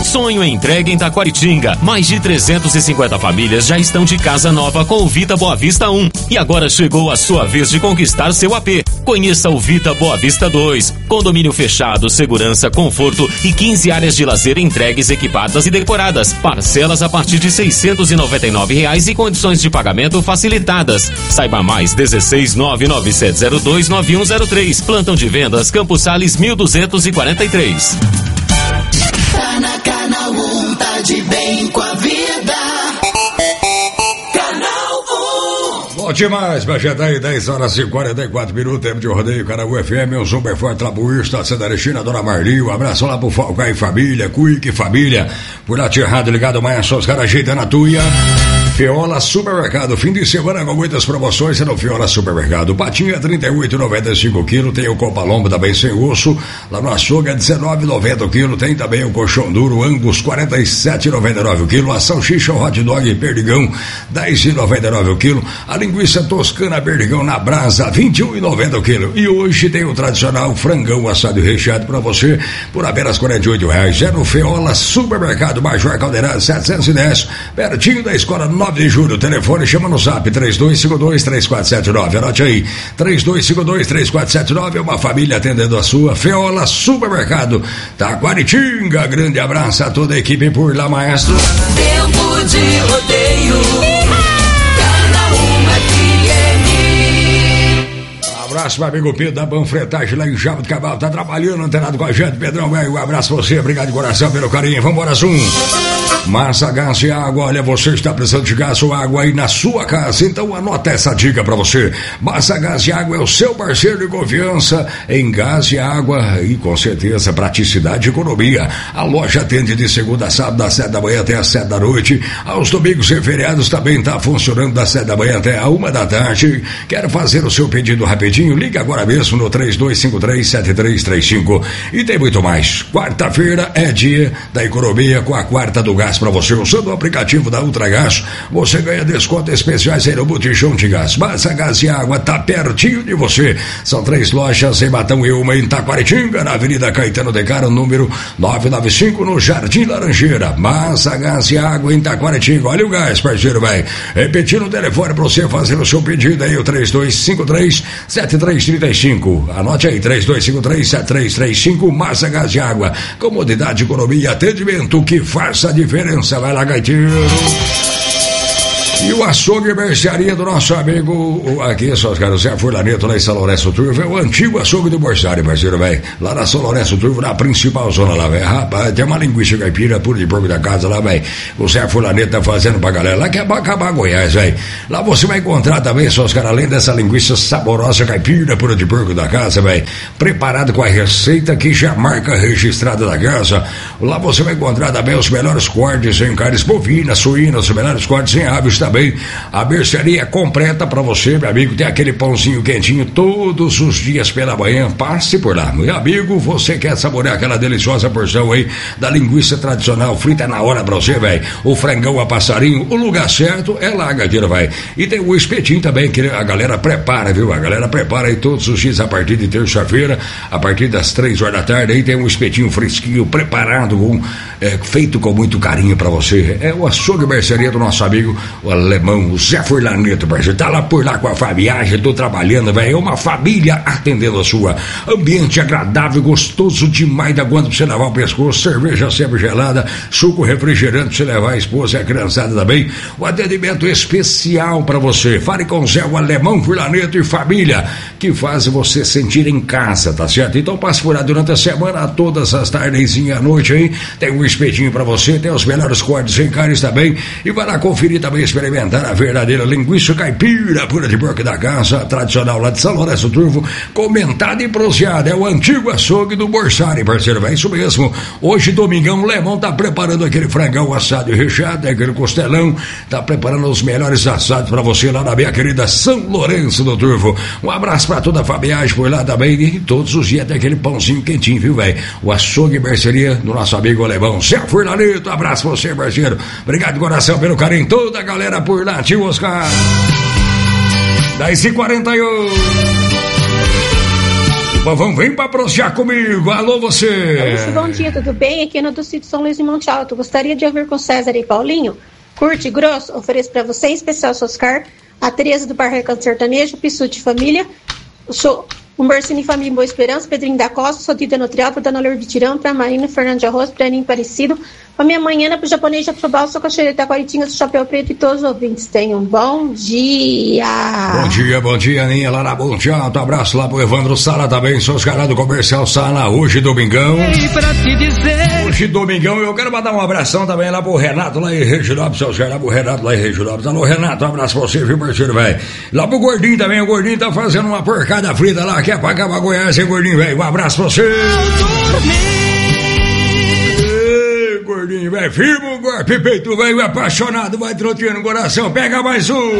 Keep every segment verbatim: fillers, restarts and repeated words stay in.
sonho é entregue em Taquaritinga. Mais de trezentas e cinquenta famílias já estão de casa nova com o Vita Boa Vista um. E agora chegou a sua vez de conquistar seu A P. Conheça o Vita Boa Vista dois. Condomínio fechado, segurança, conforto e quinze áreas de lazer entregues, equipadas e decoradas. Parcelas a partir de seiscentos e noventa e nove reais e condições de pagamento facilitadas. Saiba mais, dezesseis nove nove sete zero dois nove um zero três. Plantão de vendas, Campos Sales mil duzentos e quarenta e três. Tá na Canal um, tá de bem com a vida. Canal um. Bom demais, mas já daí dez horas e quarenta e quatro minutos, tempo de rodeio, Canal U F M, o Super Forte Labuísta, Santa Cristina, Dona Marli, um abraço lá pro Falcão e família, Quick família, por lá errado ligado amanhã, só os caras ajeitando a tuia. Fiola Supermercado, fim de semana com muitas promoções no Fiola Supermercado. Patinha trinta e oito reais e noventa e cinco quilos, tem o Copa Lombo também sem osso, lá no açougue é dezenove reais e noventa o quilo, tem também o colchão duro Angus quarenta e sete reais e noventa e nove o quilo, a salsicha hot dog Perdigão dez reais e noventa e nove o quilo, a linguiça toscana Perdigão na brasa vinte e um reais e noventa o quilo, e hoje tem o tradicional frangão assado e recheado para você por apenas quarenta e oito reais. É no Fiola Supermercado, Major Caldeirão setecentos e dez, pertinho da escola nove de julho, telefone, chama no zap três dois cinco dois três quatro sete nove, anote aí, três dois cinco dois três quatro sete nove, é uma família atendendo a sua. Fiola Supermercado, Taquaritinga, grande abraço a toda a equipe por lá, maestro. Tempo de rodeio, abraço, meu amigo Pedro da Banfretagem lá em Jabo de Cavalo, tá trabalhando, antenado com a gente, Pedrão, velho, um abraço pra você, obrigado de coração pelo carinho, vambora, Zoom. Massa Gás e Água, olha, você está precisando de gás ou água aí na sua casa, então anota essa dica pra você. Massa Gás e Água é o seu parceiro de confiança em gás e água e com certeza praticidade e economia. A loja atende de segunda a sábado das sete da manhã até as sete da noite, aos domingos e feriados também está funcionando das sete da manhã até a uma da tarde. Quer fazer o seu pedido rapidinho? Liga agora mesmo no três dois cinco três sete três três cinco. E tem muito mais. Quarta-feira é dia da economia com a quarta do gás para você. Usando o aplicativo da Ultragás, você ganha descontos especiais aí no botijão de gás. Massa Gás e Água tá pertinho de você. São três lojas em Matão e uma em Taquaritinga, na Avenida Caetano de Caro, número novecentos e noventa e cinco, no Jardim Laranjeira. Massa Gás e Água em Taquaritinga. Olha o gás, parceiro, velho. Repetindo o telefone para você fazer o seu pedido aí, o três dois cinco três sete três três cinco. Anote aí, três dois cinco três sete três três cinco. Massa Gás e Água. Comodidade, economia e atendimento que faça a diferença. Vai lá, Gaiteiro. E o açougue e mercearia do nosso amigo, o, aqui, só os caras, Zé Furlaneto, lá em São Lourenço Turvo, é o antigo açougue do Borsari, parceiro, velho. Lá na São Lourenço Turvo, na principal zona lá, velho. Rapaz, tem uma linguiça caipira pura de porco da casa lá, velho. O Zé Furlaneto tá fazendo pra galera lá, que é pra acabar Goiás, velho. Lá você vai encontrar também, só os caras, além dessa linguiça saborosa caipira pura de porco da casa, velho. Preparado com a receita que já marca registrada da casa. Lá você vai encontrar também os melhores cortes em carnes bovinas, suínas, os melhores cortes em aves também. A mercearia completa pra você, meu amigo. Tem aquele pãozinho quentinho todos os dias pela manhã. Passe por lá, meu amigo. Você quer saborear aquela deliciosa porção aí da linguiça tradicional frita na hora pra você, velho? O frangão a passarinho, o lugar certo é lá, gadeira, vai. E tem o espetinho também que a galera prepara, viu? A galera prepara aí todos os dias a partir de terça-feira, a partir das três horas da tarde. Aí tem um espetinho fresquinho preparado, com, é, feito com muito carinho pra você. É o açougue e mercearia do nosso amigo, o alemão, o Zé Furlaneto, parceiro. Tá lá por lá com a Fabiagem, tô trabalhando, velho. É uma família atendendo a sua. Ambiente agradável, gostoso demais da aguenta pra você lavar o pescoço, cerveja sempre gelada, suco refrigerante pra você levar a esposa e a criançada também. O atendimento especial pra você. Fale com o Zé, o alemão Furlaneto e família, que faz você sentir em casa, tá certo? Então passe por lá durante a semana, todas as tardezinhas à noite aí. Tem um espetinho pra você, tem os melhores cortes em carnes também. E vai lá conferir também, experimentar a verdadeira linguiça caipira pura de porco da casa, tradicional lá de São Lourenço Turvo, comentada e proseada. É o antigo açougue do Borsari, parceiro, é isso mesmo. Hoje, domingão, o Lemão tá preparando aquele frangão assado e recheado, aquele costelão, tá preparando os melhores assados pra você lá na minha querida São Lourenço do Turvo. Um abraço pra toda a Fabiagem por lá também, e todos os dias tem aquele pãozinho quentinho, viu, velho? O açougue e mercearia do nosso amigo alemão Zé Furlaneto. Um abraço pra você, parceiro. Obrigado de coração pelo carinho, toda a galera por lá, tio Oscar. dez e quarenta e um. povão vem pra prosear comigo. Alô, você. Alô, bom dia, tudo bem? Aqui no do sítio São Luís de Monte Alto. Gostaria de ouvir com César e Paulinho. Curte grosso, ofereço pra você, em especial Oscar, a Tereza do Bar Recanto Sertanejo, Pissuti Família, o show... Um Bercini Família em Boa Esperança, Pedrinho da Costa, sou Tita Nutrial, para Dona Lourdes de Tirão, para Marina Fernando de Arroz, para Aninho Parecido, para minha manhã, para o japonês Jatobal, sou Cachoeira da Taquaritinga, do Chapéu Preto e todos os ouvintes. Tenham um bom dia. Bom dia, bom dia, Aninha, lá na Monte Alto. Abraço lá pro Evandro Sala também, sou os caras do Comercial Sala, hoje domingão. Hoje domingão, eu quero mandar um abração também lá pro Renato, lá em Reginópolis, seus caras, pro Renato lá em Reginópolis. Alô, Renato, um abraço pra você, viu, parceiro, velho. Lá pro Gordinho também, o Gordinho tá fazendo uma porcada frita lá, que é pra acabar Goiás, hein, Gordinho, velho? Um abraço pra você. Ei, Gordinho, velho, firma o golpe, peito, velho, apaixonado, vai troteando o coração, pega mais um.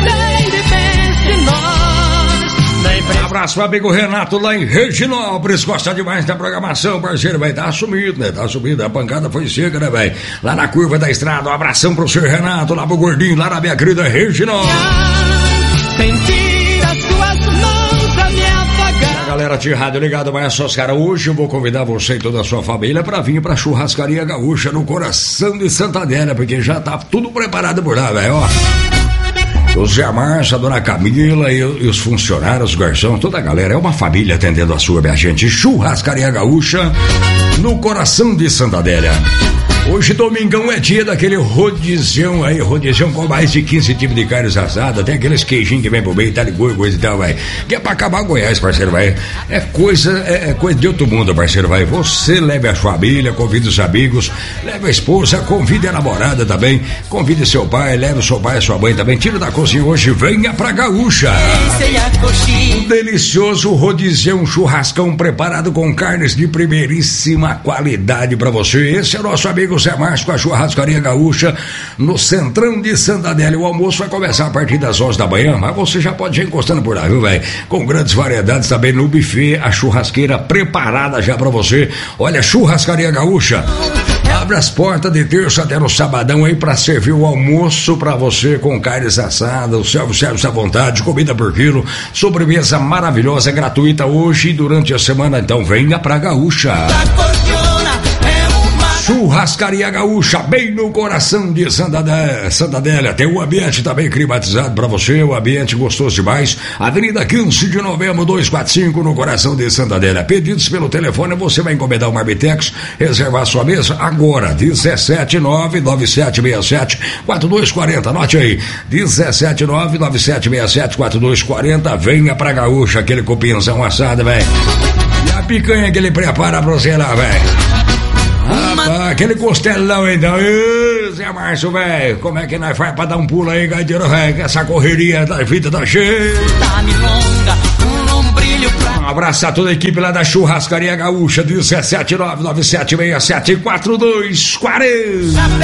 Um abraço pro amigo Renato lá em Reginópolis, gosta demais da programação, parceiro, vai tá sumido, né? Tá sumido, a pancada foi seca, né, velho? Lá na curva da estrada, um abração pro seu Renato, lá pro Gordinho, lá na minha querida Reginópolis. Sentir as tuas mãos a me apagar. A galera de rádio ligado, mas só os caras, hoje eu vou convidar você e toda a sua família pra vir pra Churrascaria Gaúcha no coração de Santa Adélia, porque já tá tudo preparado por lá, velho, ó. O Zé Márcio, a dona Camila e, e os funcionários, os garçons, toda a galera, é uma família atendendo a sua, minha gente. Churrascaria Gaúcha no coração de Santa Adélia. Hoje, domingão, é dia daquele rodizão aí, rodizão com mais de quinze tipos de carnes assadas, tem aqueles queijinhos que vem pro meio, tá de goi, coisa e tal, vai. Que é pra acabar Goiás, parceiro, vai. É coisa, é, é coisa de outro mundo, parceiro, vai. Você leve a família, convide os amigos, leve a esposa, convide a namorada também, convide seu pai, leve o seu pai e sua mãe também, tira da cozinha hoje, venha pra Gaúcha. Um delicioso rodizão, churrascão preparado com carnes de primeiríssima qualidade pra você. Esse é o nosso amigo Zé Márcio com a Churrascaria Gaúcha no centrão de Santa Adélia. O almoço vai começar a partir das onze da manhã, mas você já pode ir encostando por lá, viu, velho? Com grandes variedades também no buffet, a churrasqueira preparada já pra você. Olha, Churrascaria Gaúcha abre as portas de terça até no sabadão aí pra servir o almoço pra você com carnes assadas, o self-service à vontade, comida por quilo, sobremesa maravilhosa, gratuita hoje e durante a semana. Então venha pra Gaúcha. Churrascaria Gaúcha, bem no coração de Santa Adélia, Santa Adélia. Tem um ambiente também climatizado para você, um ambiente gostoso demais. Avenida quinze de novembro, duzentos e quarenta e cinco, no coração de Santa Adélia. Pedidos pelo telefone, você vai encomendar o Marbitex, reservar sua mesa agora, dezessete nove nove sete seis sete quatro dois quatro zero, anote aí, dezessete nove nove sete seis sete quatro dois quatro zero, venha pra Gaúcha, aquele cupinzão assado, velho. E a picanha que ele prepara pra você lá, velho. Ah, aquele costelão então, Ê, Zé Márcio, velho, como é que nós faz pra dar um pulo aí, gaiteiro, velho, que essa correria da vida tá cheia. Um abraço a toda a equipe lá da Churrascaria Gaúcha, dezessete nove nove sete seis sete quatro dois quatro zero.